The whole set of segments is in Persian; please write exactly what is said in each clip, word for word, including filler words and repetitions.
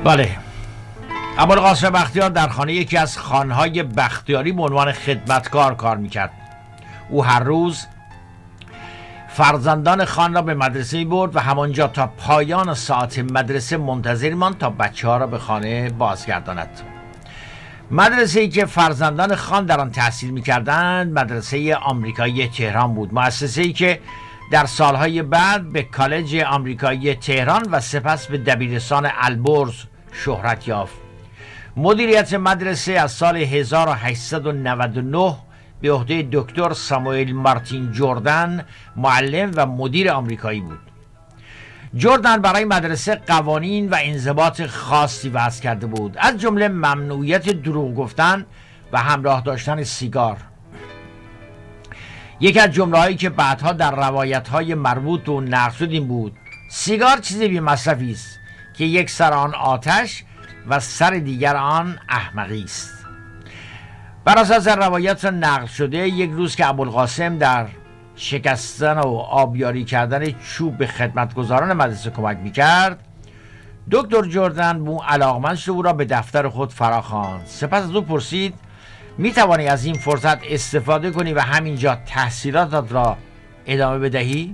بله، ابوالقاسم بختیار در خانه یکی از خانهای بختیاری به عنوان خدمتکار کار میکرد. او هر روز فرزندان خان را به مدرسه می برد و همانجا تا پایان ساعت مدرسه منتظر ماند تا بچه ها را به خانه بازگرداند. مدرسه ای که فرزندان خان در آن تحصیل می کردند مدرسه آمریکایی تهران بود، مؤسسه ای که در سالهای بعد به کالج آمریکایی تهران و سپس به دبیرستان البرز شهرت یافت. مدیریت مدرسه از سال هزار و هشتصد و نود و نه به عهده دکتر ساموئل مارتین جردن، معلم و مدیر آمریکایی بود. جردن برای مدرسه قوانین و انضباط خاصی وضع کرده بود، از جمله ممنوعیت دروغ گفتن و همراه داشتن سیگار. یکی از جمله‌هایی که بعدها در روایت‌های مربوط به اون نقل شد این بود: سیگار چیزی بی مصرفی است که یک سر آن آتش و سر دیگر آن احمقی است. بر اساس روایات نقل شده، یک روز که ابوالقاسم در شکستن و آبیاری کردن چوب به خدمتگزاران مدرسه کمک میکرد، دکتر جردن به اون علاقمند شد، او را به دفتر خود فراخواند. سپس از او پرسید: میتوانی از این فرصت استفاده کنی و همینجا تحصیلاتت را ادامه بدهی؟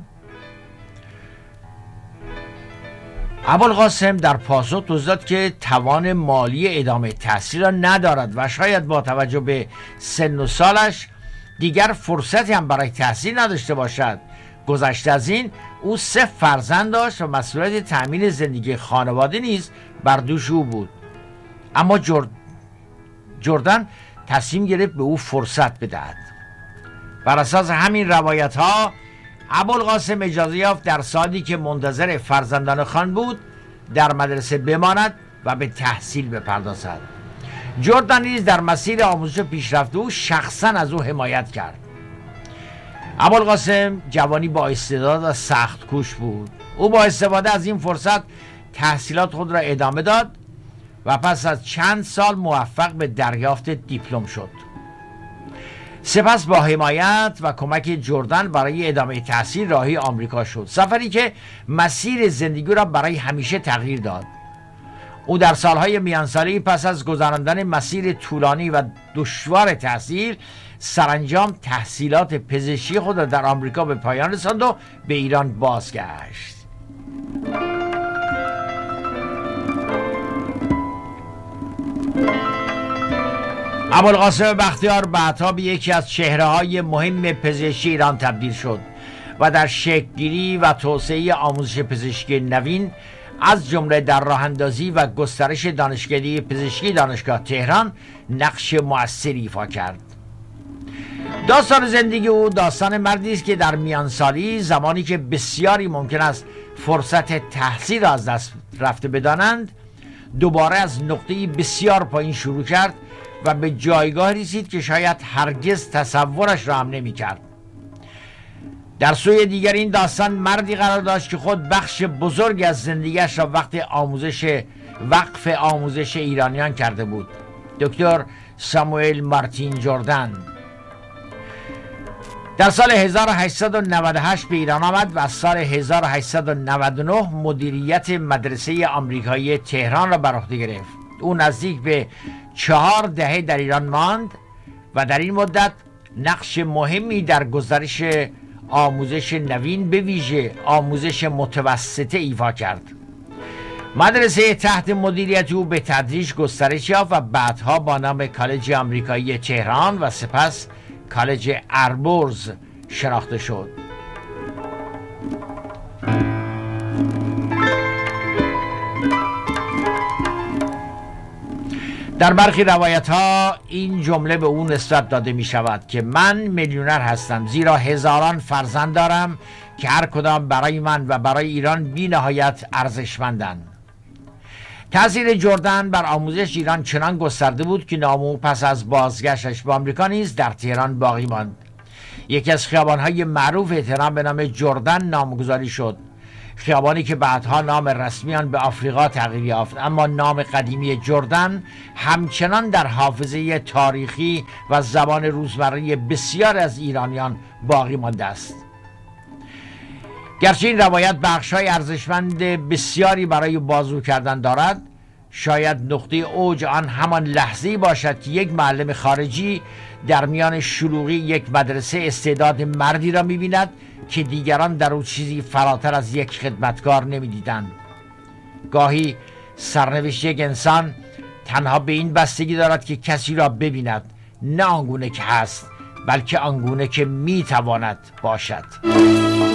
ابوالقاسم در پاسخ توضیح داد که توان مالی ادامه تحصیل را ندارد و شاید با توجه به سن و سالش دیگر فرصتی هم برای تحصیل نداشته باشد. گذشته از این، او سه فرزند داشت و مسئولیت تأمین زندگی خانواده نیز بر دوش او بود. اما جرد... جردن تصمیم گرفت به او فرصت بدهد. بر اساس همین روایت ها ابوالقاسم اجازه یافت در سالی که منتظر فرزندان خان بود در مدرسه بماند و به تحصیل بپردازد. جردن نیز در مسیر آموزش پیشرفته او شخصا از او حمایت کرد. ابوالقاسم جوانی با استعداد و سخت کوش بود. او با استفاده از این فرصت تحصیلات خود را ادامه داد و پس از چند سال موفق به دریافت دیپلم شد. سپس با حمایت و کمک جردن برای ادامه تحصیل راهی آمریکا شد، سفری که مسیر زندگی را برای همیشه تغییر داد. او در سالهای میانسالی پس از گذراندن مسیر طولانی و دشوار تحصیل سرانجام تحصیلات پزشکی خود را در آمریکا به پایان رساند و به ایران بازگشت. ابوالقاسم بختیار بعدها به یکی از چهره‌های مهم پزشکی ایران تبدیل شد و در شکل‌گیری و توسعه آموزش پزشکی نوین از جمله در راه‌اندازی و گسترش دانشکده پزشکی دانشگاه تهران نقش مؤثری ایفا کرد. داستان زندگی او داستان مردی است که در میانسالی، زمانی که بسیاری ممکن است فرصت تحصیل را از دست رفته بدانند، دوباره از نقطه‌ای بسیار پایین شروع کرد و به جایگاه رسید که شاید هرگز تصورش را هم نمی کرد. در سوی دیگر این داستان مردی قرار داشت که خود بخش بزرگی از زندگیش را وقت آموزش وقف آموزش ایرانیان کرده بود. دکتر ساموئل مارتین جردن در سال هزار و هشتصد و نود و هشت به ایران آمد و از سال هزار و هشتصد و نود و نه مدیریت مدرسه آمریکایی تهران را بر عهده گرفت. او نزدیک به چهار دهه در ایران ماند و در این مدت نقش مهمی در گسترش آموزش نوین، به ویژه آموزش متوسطه، ایفا کرد. مدرسه تحت مدیریت او به تدریج گسترش یافت و بعدها با نام کالج آمریکایی تهران و سپس کالج البرز شناخته شد. در برخی روایت ها این جمله به او نسبت داده می شود که من میلیونر هستم زیرا هزاران فرزند دارم که هر کدام برای من و برای ایران بی نهایت ارزشمندند. تأثیر جردن بر آموزش ایران چنان گسترده بود که نام او پس از بازگشتش به آمریکا نیز در تهران باقی ماند. یکی از خیابان‌های معروف تهران به نام جردن نامگذاری شد، خیابانی که بعدها نام رسمی آن به آفریقا تغییر یافت، اما نام قدیمی جردن همچنان در حافظه تاریخی و زبان روزمره بسیار از ایرانیان باقی مانده است. گرچه این روایت بخش‌های ارزشمند بسیاری برای بازگو کردن دارد، شاید نقطه اوج آن همان لحظه‌ای باشد که یک معلم خارجی در میان شلوغی یک مدرسه استعداد مردی را می‌بیند که دیگران در او چیزی فراتر از یک خدمتکار نمی‌دیدند. گاهی سرنوشت یک انسان تنها به این بستگی دارد که کسی را ببیند، نه آنگونه که هست، بلکه آنگونه که میتواند باشد.